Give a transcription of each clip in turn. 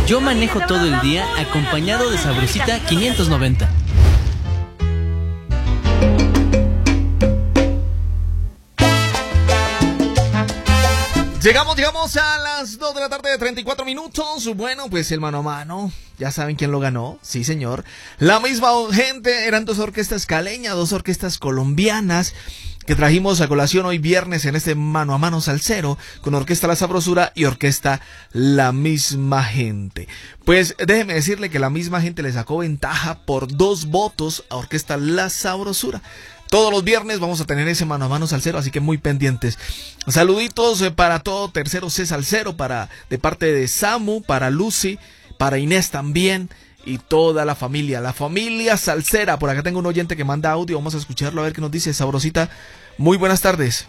Yo manejo todo el día acompañado de Sabrosita 590. Llegamos a las 2 de la tarde de 34 minutos. Bueno, pues el mano a mano, ya saben quién lo ganó. Sí, señor. La misma gente, eran dos orquestas caleñas, dos orquestas colombianas que trajimos a colación hoy viernes en este mano a mano salsero con Orquesta La Sabrosura y Orquesta La Misma Gente. Pues déjeme decirle que La Misma Gente le sacó ventaja por 2 votos a Orquesta La Sabrosura. Todos los viernes vamos a tener ese mano a mano salsero, así que muy pendientes. Saluditos para todo Tercero C Salsero, de parte de Samu, para Lucy, para Inés también y toda la familia salsera. Por acá tengo un oyente que manda audio, vamos a escucharlo a ver qué nos dice. Sabrosita, muy buenas tardes.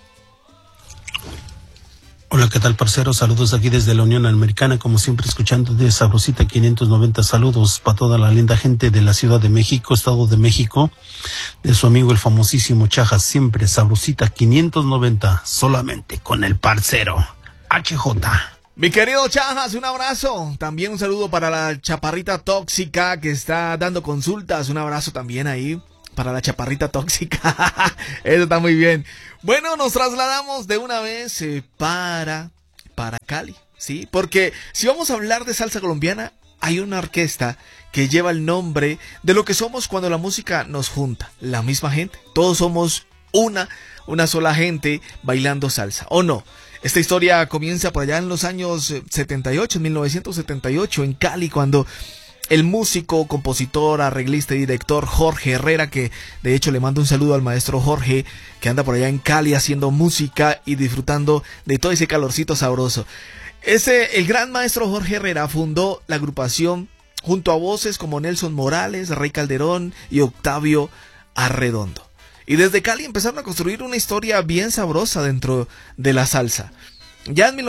Hola, ¿qué tal, parceros? Saludos aquí desde la Unión Americana, como siempre escuchando de Sabrosita 590. Saludos para toda la linda gente de la Ciudad de México, Estado de México, de su amigo el famosísimo Chajas, siempre Sabrosita 590, solamente con el parcero HJ. Mi querido Chajas, un abrazo. También un saludo para la chaparrita tóxica que está dando consultas. Un abrazo también ahí para la chaparrita tóxica. Eso está muy bien. Bueno, nos trasladamos de una vez para Cali, ¿sí? Porque si vamos a hablar de salsa colombiana, hay una orquesta que lleva el nombre de lo que somos cuando la música nos junta. La misma gente. Todos somos una sola gente bailando salsa, ¿o no? Esta historia comienza por allá en los años 78, en 1978, en Cali, cuando el músico, compositor, arreglista y director Jorge Herrera, que de hecho le mando un saludo al maestro Jorge, que anda por allá en Cali haciendo música y disfrutando de todo ese calorcito sabroso. El gran maestro Jorge Herrera fundó la agrupación junto a voces como Nelson Morales, Rey Calderón y Octavio Arredondo. Y desde Cali empezaron a construir una historia bien sabrosa dentro de la salsa. Ya en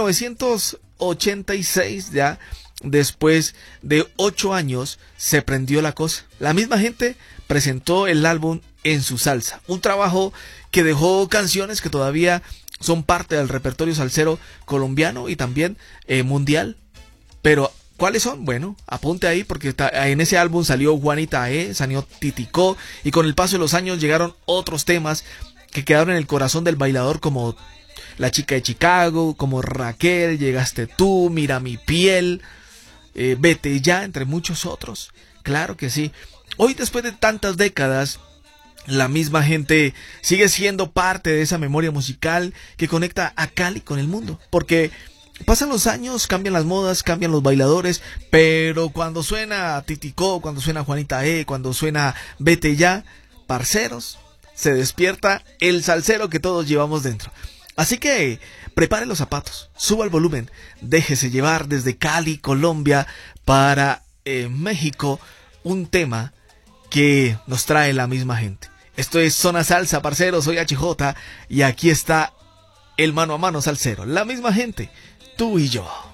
1986, ya después de 8 años, se prendió la cosa. La misma gente presentó el álbum En Su Salsa, un trabajo que dejó canciones que todavía son parte del repertorio salsero colombiano y también mundial. Pero ¿cuáles son? Bueno, apunte ahí porque en ese álbum salió Juanita salió Titicó, y con el paso de los años llegaron otros temas que quedaron en el corazón del bailador, como La Chica de Chicago, como Raquel, Llegaste Tú, Mira mi piel, Vete ya, entre muchos otros. Claro que sí. Hoy, después de tantas décadas, la misma gente sigue siendo parte de esa memoria musical que conecta a Cali con el mundo, porque pasan los años, cambian las modas, cambian los bailadores, pero cuando suena Titicó, cuando suena Juanita cuando suena Vete ya, parceros, se despierta el salsero que todos llevamos dentro. Así que prepare los zapatos, suba el volumen, déjese llevar desde Cali, Colombia, para México, un tema que nos trae la misma gente. Esto es Zona Salsa, parceros, soy HJ y aquí está el mano a mano salsero, la misma gente, tú y yo.